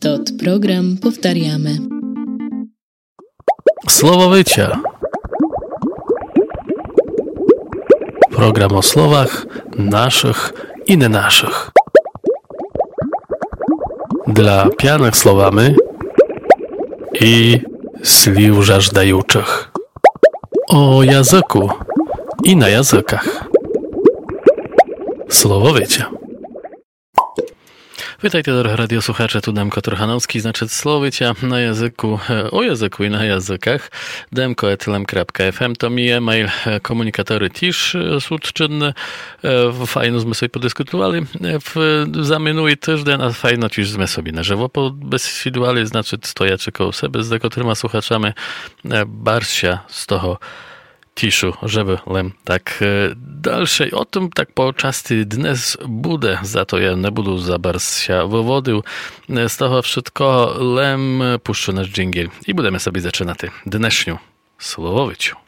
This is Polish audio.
Тот program powtarzamy. Słowowycia. Program o słowach naszych i nie naszych. Dla pijanych słowami i sliw żażdajuczych. O języku i na językach. Słowowycia. Witajcie, drogie radiosłuchacze, tu Demko Turchanowski, znaczy Słowowycia na języku, o języku i na językach. demko@lem.fm to mi e-mail, komunikatory też słuczynne. Fajno sme sobie podyskutowali. Za minulý tydzień, a fajno też sme sobie na żywo pobesідували, znaczy stojaczy koło siebie z dekotrema słuchaczami. Barsia z toho tišu, żeby lem tak dalszej. O tym tak po czasty dnes bude, za to ja nie budu za barsia wywodził. Z toho wszystko lem puszczę nasz dżingiel i budemy sobie zaczynać dnešniu Słowowyciu.